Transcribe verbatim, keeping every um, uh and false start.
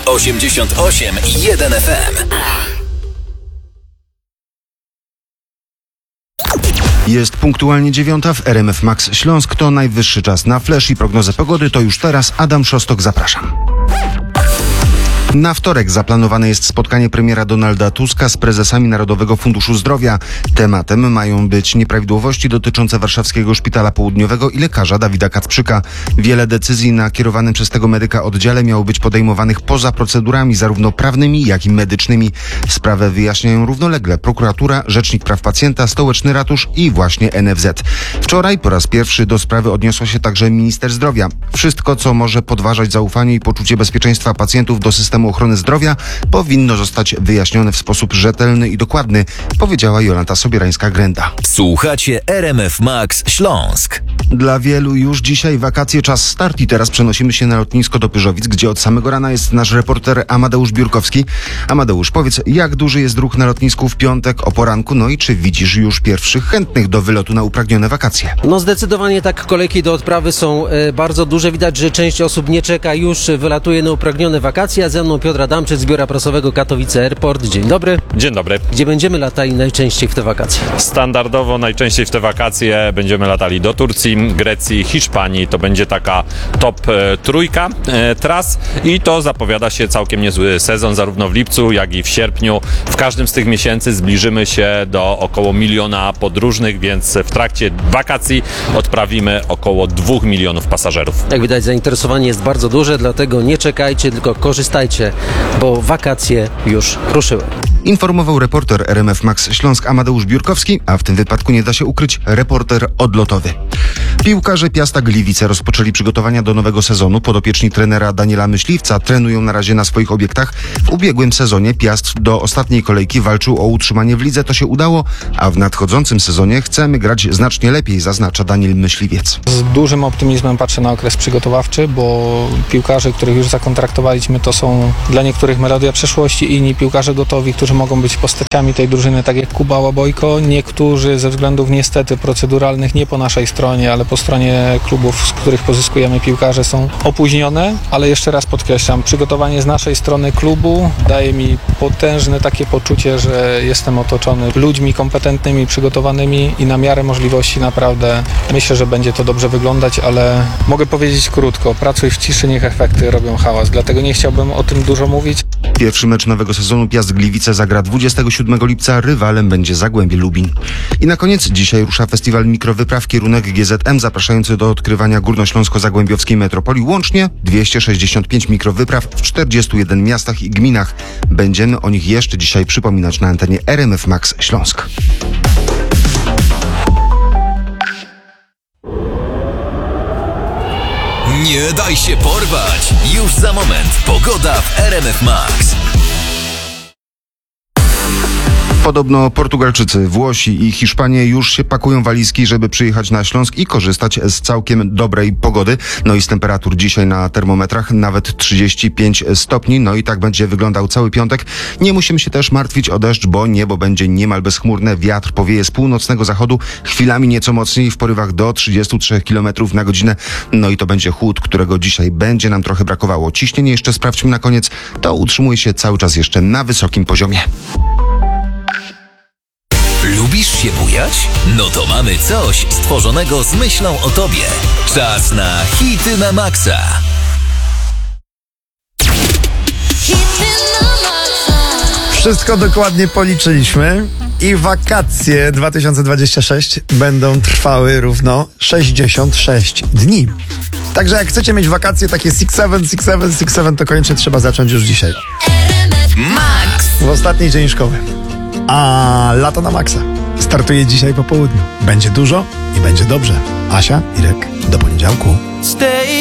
osiemdziesiąt osiem i jeden F M. Jest punktualnie dziewiąta w R M F Max Śląsk. To najwyższy czas na flash i prognozę pogody. To już teraz Adam Szostok, zapraszam. Na wtorek zaplanowane jest spotkanie premiera Donalda Tuska z prezesami Narodowego Funduszu Zdrowia. Tematem mają być nieprawidłowości dotyczące warszawskiego Szpitala Południowego i lekarza Dawida Kacprzyka. Wiele decyzji na kierowanym przez tego medyka oddziale miało być podejmowanych poza procedurami zarówno prawnymi, jak i medycznymi. Sprawę wyjaśniają równolegle prokuratura, Rzecznik Praw Pacjenta, Stołeczny Ratusz i właśnie N F Z. Wczoraj po raz pierwszy do sprawy odniosła się także minister zdrowia. Wszystko, co może podważać zaufanie i poczucie bezpieczeństwa pacjentów do systemu ochrony zdrowia, powinno zostać wyjaśnione w sposób rzetelny i dokładny, powiedziała Jolanta Sobierańska-Grenda. Słuchacie R M F Max Śląsk. Dla wielu już dzisiaj wakacje, czas start i teraz przenosimy się na lotnisko do Pyrzowic, gdzie od samego rana jest nasz reporter Amadeusz Biurkowski. Amadeusz, powiedz, jak duży jest ruch na lotnisku w piątek o poranku, no i czy widzisz już pierwszych chętnych do wylotu na upragnione wakacje? No zdecydowanie tak, kolejki do odprawy są e, bardzo duże. Widać, że część osób nie czeka, już wylatuje na upragnione wakacje, a ze mną Piotr Adamczyk z Biura Prasowego Katowice Airport. Dzień dobry. Dzień dobry. Gdzie będziemy latali najczęściej w te wakacje? Standardowo najczęściej w te wakacje będziemy latali do Turcji, Grecji, Hiszpanii. To będzie taka top e, trójka e, tras i to zapowiada się całkiem niezły sezon, zarówno w lipcu, jak i w sierpniu. W każdym z tych miesięcy zbliżymy się do około miliona podróżnych, więc w trakcie wakacji odprawimy około dwóch milionów pasażerów. Jak widać, zainteresowanie jest bardzo duże, dlatego nie czekajcie, tylko korzystajcie, bo wakacje już ruszyły. Informował reporter R M F Max Śląsk Amadeusz Biurkowski, a w tym wypadku nie da się ukryć reporter odlotowy. Piłkarze Piasta Gliwice rozpoczęli przygotowania do nowego sezonu. Podopieczni trenera Daniela Myśliwca trenują na razie na swoich obiektach. W ubiegłym sezonie Piast do ostatniej kolejki walczył o utrzymanie w lidze. To się udało, a w nadchodzącym sezonie chcemy grać znacznie lepiej, zaznacza Daniel Myśliwiec. Z dużym optymizmem patrzę na okres przygotowawczy, bo piłkarze, których już zakontraktowaliśmy, to są dla niektórych melodia przeszłości, inni piłkarze gotowi, którzy mogą być postaciami tej drużyny, tak jak Kuba Łabojko. Niektórzy ze względów niestety proceduralnych, nie po naszej stronie, ale po stronie klubów, z których pozyskujemy piłkarze, są opóźnione, ale jeszcze raz podkreślam, przygotowanie z naszej strony klubu daje mi potężne takie poczucie, że jestem otoczony ludźmi kompetentnymi, przygotowanymi i na miarę możliwości naprawdę myślę, że będzie to dobrze wyglądać, ale mogę powiedzieć krótko, pracuj w ciszy, niech efekty robią hałas, dlatego nie chciałbym o tym dużo mówić. Pierwszy mecz nowego sezonu Piast Gliwice zagra dwudziestego siódmego lipca, rywalem będzie Zagłębie Lubin. I na koniec dzisiaj rusza festiwal mikrowypraw kierunek G Z M, zapraszający do odkrywania górnośląsko-zagłębiowskiej metropolii. Łącznie dwieście sześćdziesiąt pięć mikrowypraw w czterdziestu jeden miastach i gminach. Będziemy o nich jeszcze dzisiaj przypominać na antenie R M F Max Śląsk. Nie daj się porwać! Już za moment pogoda w R M F Max. Podobno Portugalczycy, Włosi i Hiszpanie już się pakują walizki, żeby przyjechać na Śląsk i korzystać z całkiem dobrej pogody. No i z temperatur dzisiaj na termometrach nawet trzydzieści pięć stopni. No i tak będzie wyglądał cały piątek. Nie musimy się też martwić o deszcz, bo niebo będzie niemal bezchmurne. Wiatr powieje z północnego zachodu, chwilami nieco mocniej, w porywach do trzydziestu trzech kilometrów na godzinę. No i to będzie chłód, którego dzisiaj będzie nam trochę brakowało. Ciśnienie jeszcze sprawdźmy na koniec. To utrzymuje się cały czas jeszcze na wysokim poziomie. Lubisz się bujać? No to mamy coś stworzonego z myślą o tobie. Czas na hity na maksa. Wszystko dokładnie policzyliśmy i wakacje dwa tysiące dwudziesty szósty będą trwały równo sześćdziesiąt sześć dni. Także jak chcecie mieć wakacje takie six seven, six seven, six seven, to koniecznie trzeba zacząć już dzisiaj. Max! W ostatni dzień szkoły. A lato na maksa startuje dzisiaj po południu. Będzie dużo i będzie dobrze. Asia, Irek, do poniedziałku. Stay